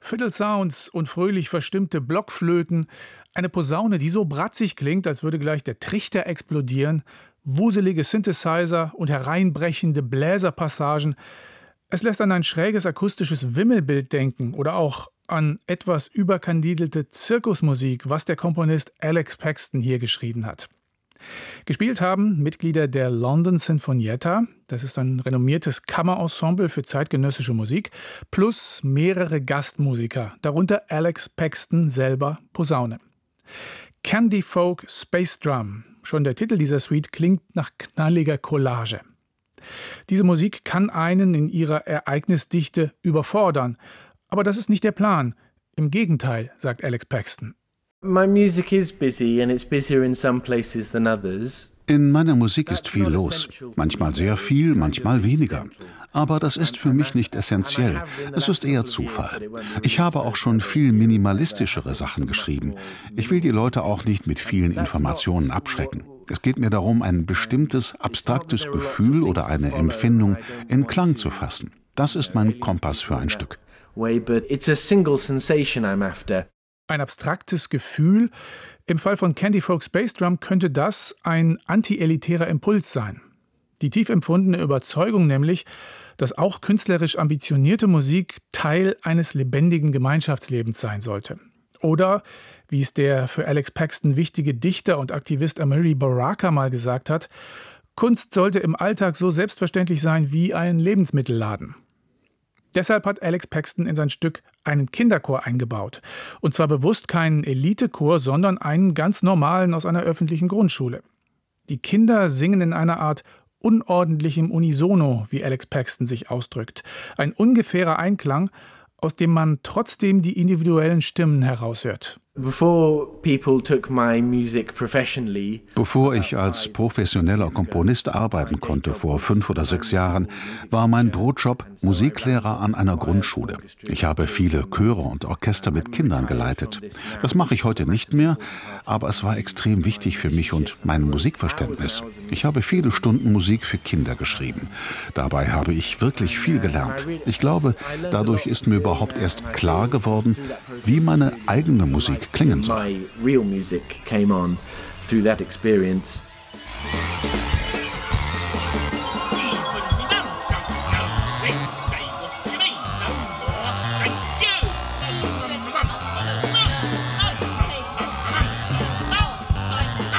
Fiddle-Sounds und fröhlich verstimmte Blockflöten, eine Posaune, die so bratzig klingt, als würde gleich der Trichter explodieren, wuselige Synthesizer und hereinbrechende Bläserpassagen. Es lässt an ein schräges akustisches Wimmelbild denken oder auch an etwas überkandidelte Zirkusmusik, was der Komponist Alex Paxton hier geschrieben hat. Gespielt haben Mitglieder der London Sinfonietta, das ist ein renommiertes Kammerensemble für zeitgenössische Musik, plus mehrere Gastmusiker, darunter Alex Paxton selber Posaune. Candy Folk Space Drum, schon der Titel dieser Suite klingt nach knalliger Collage. Diese Musik kann einen in ihrer Ereignisdichte überfordern, aber das ist nicht der Plan. Im Gegenteil, sagt Alex Paxton. My music is busy and it's busier in some places than others. In meiner Musik ist viel los. Manchmal sehr viel, manchmal weniger. Aber das ist für mich nicht essentiell. Es ist eher Zufall. Ich habe auch schon viel minimalistischere Sachen geschrieben. Ich will die Leute auch nicht mit vielen Informationen abschrecken. Es geht mir darum, ein bestimmtes, abstraktes Gefühl oder eine Empfindung in Klang zu fassen. Das ist mein Kompass für ein Stück. Ein abstraktes Gefühl. Im Fall von Candy Folk Space Drum könnte das ein anti-elitärer Impuls sein. Die tief empfundene Überzeugung nämlich, dass auch künstlerisch ambitionierte Musik Teil eines lebendigen Gemeinschaftslebens sein sollte. Oder, wie es der für Alex Paxton wichtige Dichter und Aktivist Amiri Baraka mal gesagt hat, Kunst sollte im Alltag so selbstverständlich sein wie ein Lebensmittelladen. Deshalb hat Alex Paxton in sein Stück einen Kinderchor eingebaut. Und zwar bewusst keinen Elitechor, sondern einen ganz normalen aus einer öffentlichen Grundschule. Die Kinder singen in einer Art unordentlichem Unisono, wie Alex Paxton sich ausdrückt. Ein ungefährer Einklang, aus dem man trotzdem die individuellen Stimmen heraushört. Bevor ich als professioneller Komponist arbeiten konnte, vor 5 oder 6 Jahren, war mein Brotjob Musiklehrer an einer Grundschule. Ich habe viele Chöre und Orchester mit Kindern geleitet. Das mache ich heute nicht mehr, aber es war extrem wichtig für mich und mein Musikverständnis. Ich habe viele Stunden Musik für Kinder geschrieben. Dabei habe ich wirklich viel gelernt. Ich glaube, dadurch ist mir überhaupt erst klar geworden, wie meine eigene Musik klingen soll. My real music came on through that experience.